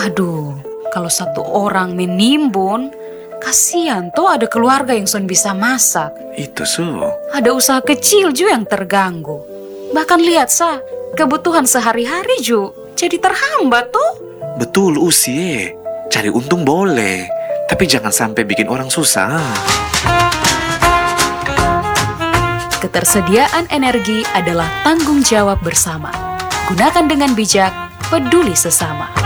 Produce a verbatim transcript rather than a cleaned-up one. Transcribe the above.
Aduh, kalau satu orang menimbun, kasihan tuh ada keluarga yang son bisa masak. Itu Su. Ada usaha kecil juga yang terganggu. Bahkan lihat Sa, kebutuhan sehari-hari Ju jadi terhambat tuh. Betul Usi, cari untung boleh, tapi jangan sampai bikin orang susah. Ketersediaan energi adalah tanggung jawab bersama. Gunakan dengan bijak, peduli sesama.